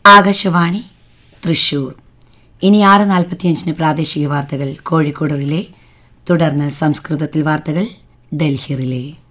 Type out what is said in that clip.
ആകാശവാണി തൃശൂർ. ഇനി 6:45 പ്രാദേശിക വാർത്തകൾ കോഴിക്കോട് റിലേ. തുടർന്ന് സംസ്കൃതത്തിൽ വാർത്തകൾ ഡൽഹി റിലേ.